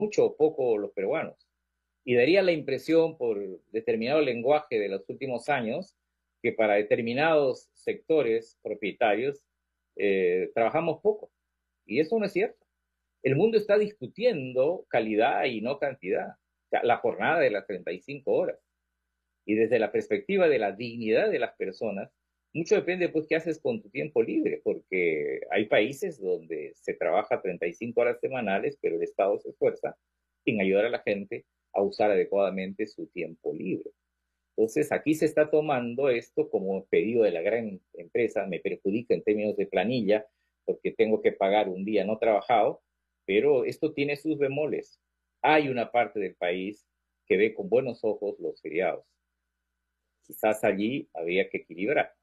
mucho o poco los peruanos. Y daría la impresión, por determinado lenguaje de los últimos años, que para determinados sectores propietarios trabajamos poco. Y eso no es cierto. El mundo está discutiendo calidad y no cantidad. O sea, la jornada de las 35 horas. Y desde la perspectiva de la dignidad de las personas, mucho depende pues qué haces con tu tiempo libre, porque hay países donde se trabaja 35 horas semanales, pero el Estado se esfuerza en ayudar a la gente a usar adecuadamente su tiempo libre. Entonces, aquí se está tomando esto como pedido de la gran empresa, me perjudica en términos de planilla, porque tengo que pagar un día no trabajado, pero esto tiene sus bemoles. Hay una parte del país que ve con buenos ojos los feriados. Quizás allí habría que equilibrar.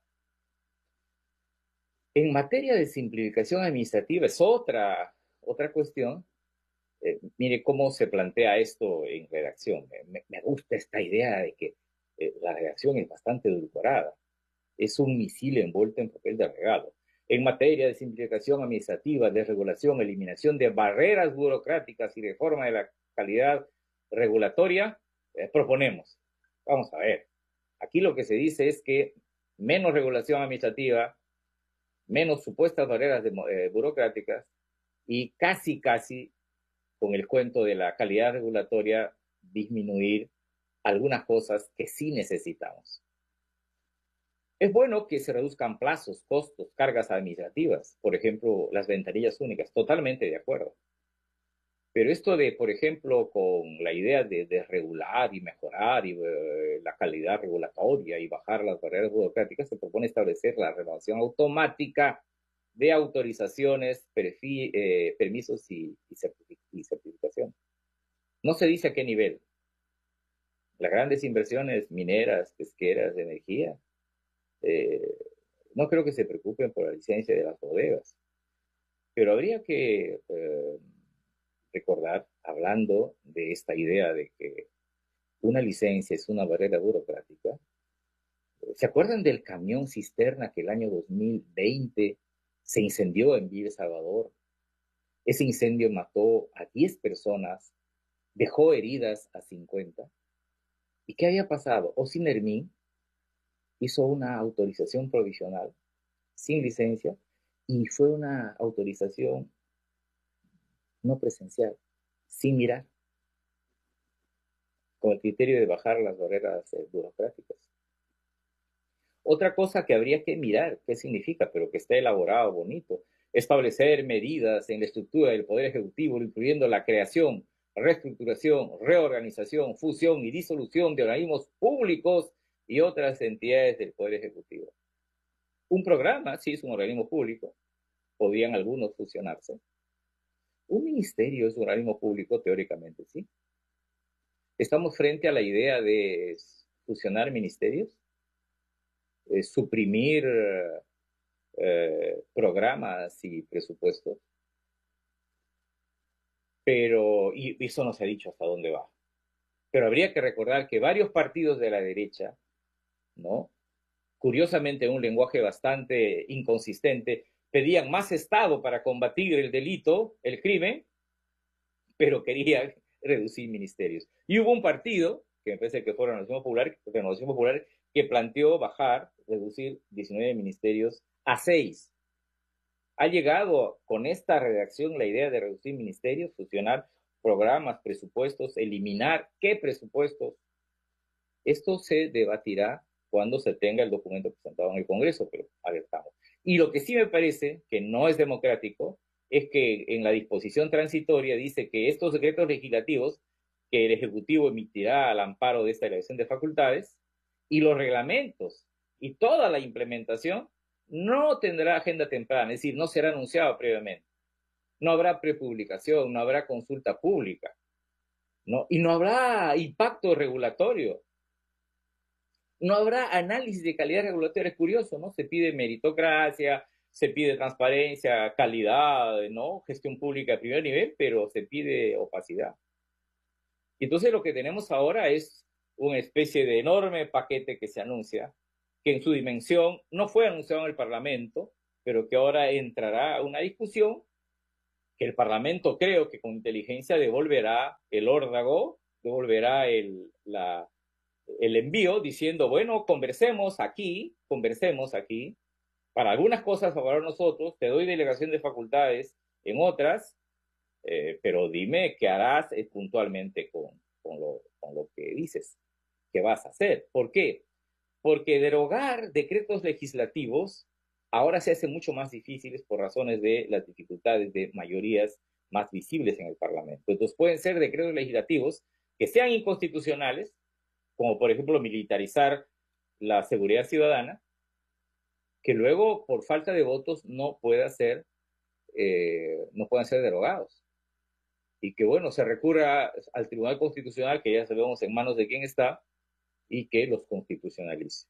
En materia de simplificación administrativa es otra cuestión. Mire cómo se plantea esto en redacción. Me gusta esta idea de que la redacción es bastante edulcorada. Es un misil envuelto en papel de regalo. En materia de simplificación administrativa, desregulación, eliminación de barreras burocráticas y reforma de la calidad regulatoria, proponemos. Vamos a ver. Aquí lo que se dice es que menos regulación administrativa, menos supuestas barreras burocráticas y casi con el cuento de la calidad regulatoria disminuir algunas cosas que sí necesitamos. Es bueno que se reduzcan plazos, costos, cargas administrativas, por ejemplo, las ventanillas únicas, totalmente de acuerdo. Pero esto de, por ejemplo, con la idea de desregular y mejorar la calidad regulatoria y bajar las barreras burocráticas, se propone establecer la renovación automática de autorizaciones, permisos y certificación. No se dice a qué nivel. Las grandes inversiones mineras, pesqueras, de energía, no creo que se preocupen por la licencia de las bodegas, pero habría que recordar, hablando de esta idea de que una licencia es una barrera burocrática, ¿se acuerdan del camión cisterna que el año 2020 se incendió en Villa El Salvador? Ese incendio mató a 10 personas, dejó heridas a 50. ¿Y qué había pasado? Ocinermin hizo una autorización provisional sin licencia y fue una autorización no presencial, sin mirar, con el criterio de bajar las barreras burocráticas. Otra cosa que habría que mirar qué significa, pero que está elaborado bonito, establecer medidas en la estructura del Poder Ejecutivo, incluyendo la creación, reestructuración, reorganización, fusión y disolución de organismos públicos y otras entidades del Poder Ejecutivo. Un programa, sí, es un organismo público, podrían algunos fusionarse. Un ministerio es un organismo público, teóricamente, sí. Estamos frente a la idea de fusionar ministerios, suprimir programas y presupuestos, y eso no se ha dicho hasta dónde va. Pero habría que recordar que varios partidos de la derecha, ¿no? Curiosamente, en un lenguaje bastante inconsistente, pedían más Estado para combatir el delito, el crimen, pero querían reducir ministerios. Y hubo un partido, que me parece que fue Renovación Popular, que planteó bajar, reducir 19 ministerios a 6. Ha llegado con esta redacción la idea de reducir ministerios, fusionar programas, presupuestos, eliminar qué presupuestos. Esto se debatirá cuando se tenga el documento presentado en el Congreso, pero alertamos. Y lo que sí me parece que no es democrático es que en la disposición transitoria dice que estos decretos legislativos que el Ejecutivo emitirá al amparo de esta elección de facultades y los reglamentos y toda la implementación no tendrá agenda temprana, es decir, no será anunciado previamente. No habrá prepublicación, no habrá consulta pública, ¿no? Y no habrá impacto regulatorio. No habrá análisis de calidad regulatoria. Es curioso, ¿no? Se pide meritocracia, se pide transparencia, calidad, ¿no? Gestión pública de primer nivel, pero se pide opacidad. Y entonces lo que tenemos ahora es una especie de enorme paquete que se anuncia, que en su dimensión no fue anunciado en el Parlamento, pero que ahora entrará a una discusión que el Parlamento creo que con inteligencia devolverá el órdago, devolverá el envío diciendo, bueno, conversemos aquí, para algunas cosas a favor de nosotros, te doy delegación de facultades en otras, pero dime qué harás puntualmente con lo que dices que vas a hacer. ¿Por qué? Porque derogar decretos legislativos ahora se hace mucho más difíciles por razones de las dificultades de mayorías más visibles en el Parlamento. Entonces pueden ser decretos legislativos que sean inconstitucionales, como por ejemplo militarizar la seguridad ciudadana, que luego por falta de votos no puedan ser derogados. Y que bueno, se recurra al Tribunal Constitucional, que ya sabemos en manos de quién está, y que los constitucionalice.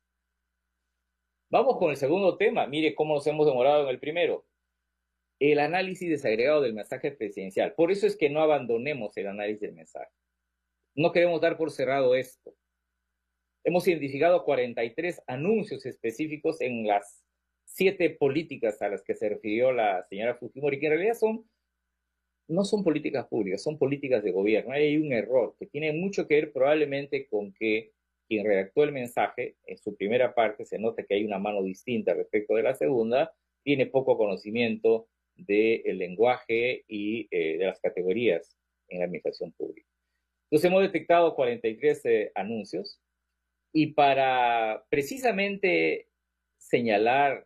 Vamos con el segundo tema. Mire cómo nos hemos demorado en el primero. El análisis desagregado del mensaje presidencial. Por eso es que no abandonemos el análisis del mensaje. No queremos dar por cerrado esto. Hemos identificado 43 anuncios específicos en las 7 políticas a las que se refirió la señora Fujimori, que en realidad no son políticas públicas, son políticas de gobierno. Hay un error que tiene mucho que ver probablemente con que quien redactó el mensaje, en su primera parte se nota que hay una mano distinta respecto de la segunda, tiene poco conocimiento del lenguaje y de las categorías en la administración pública. Entonces hemos detectado 43 anuncios y para precisamente señalar,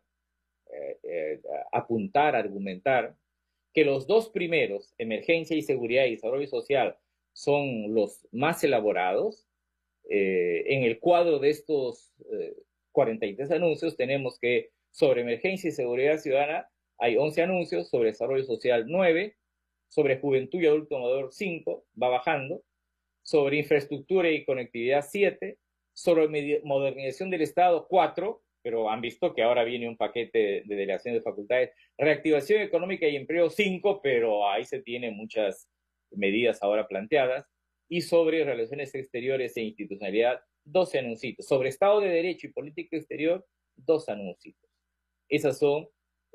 apuntar, argumentar que los dos primeros, emergencia y seguridad y desarrollo social, son los más elaborados. En el cuadro de estos 43 anuncios tenemos que sobre emergencia y seguridad ciudadana hay 11 anuncios, sobre desarrollo social 9, sobre juventud y adulto mayor 5, va bajando, sobre infraestructura y conectividad 7, sobre modernización del Estado 4, pero han visto que ahora viene un paquete de delegación de facultades, reactivación económica y empleo 5, pero ahí se tienen muchas medidas ahora planteadas, y sobre relaciones exteriores e institucionalidad 12 anuncios, sobre Estado de Derecho y política exterior 2 anuncios. Esas son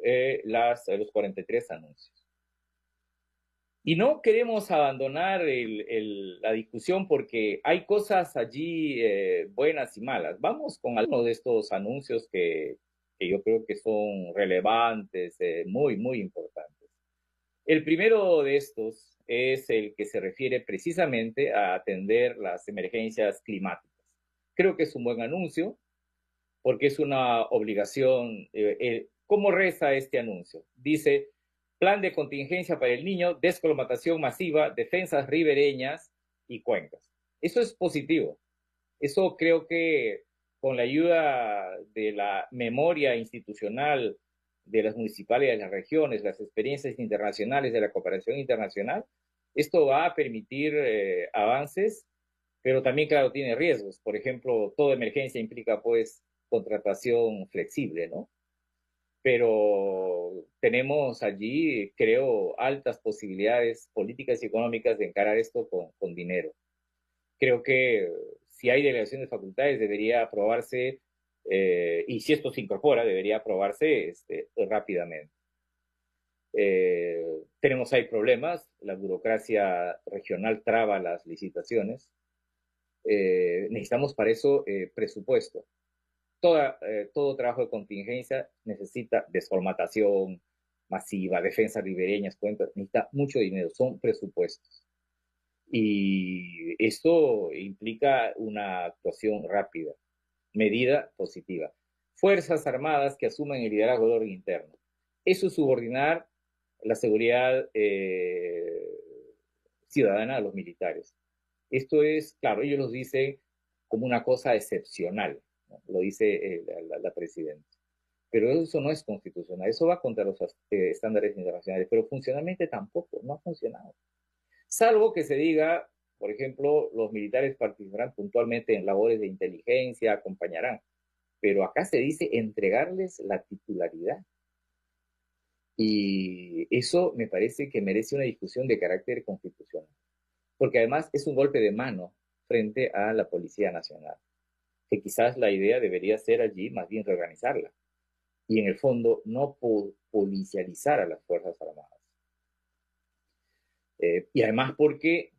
los 43 anuncios. Y no queremos abandonar la discusión porque hay cosas allí buenas y malas. Vamos con algunos de estos anuncios que yo creo que son relevantes, muy, muy importantes. El primero de estos es el que se refiere precisamente a atender las emergencias climáticas. Creo que es un buen anuncio porque es una obligación. ¿Cómo reza este anuncio? Dice, plan de contingencia para el niño, descolmatación masiva, defensas ribereñas y cuencas. Eso es positivo. Eso creo que con la ayuda de la memoria institucional de las municipalidades, de las regiones, las experiencias internacionales de la cooperación internacional, esto va a permitir avances, pero también, claro, tiene riesgos. Por ejemplo, toda emergencia implica, pues, contratación flexible, ¿no? Pero tenemos allí, creo, altas posibilidades políticas y económicas de encarar esto con dinero. Creo que si hay delegación de facultades debería aprobarse, y si esto se incorpora, debería aprobarse rápidamente. Tenemos ahí problemas, la burocracia regional traba las licitaciones, necesitamos para eso presupuesto. Todo trabajo de contingencia necesita desformatación masiva, defensa ribereñas, cuentas, necesita mucho dinero, son presupuestos. Y esto implica una actuación rápida, medida positiva. Fuerzas armadas que asuman el liderazgo del orden interno. Eso es subordinar la seguridad ciudadana a los militares. Esto es, claro, ellos lo dicen como una cosa excepcional, ¿no? Lo dice la presidenta. Pero eso no es constitucional, eso va contra los estándares internacionales, pero funcionalmente tampoco, no ha funcionado. Salvo que se diga, por ejemplo, los militares participarán puntualmente en labores de inteligencia, acompañarán, pero acá se dice entregarles la titularidad. Y eso me parece que merece una discusión de carácter constitucional, porque además es un golpe de mano frente a la Policía Nacional, que quizás la idea debería ser allí más bien reorganizarla y en el fondo no policializar a las Fuerzas Armadas. Y además porque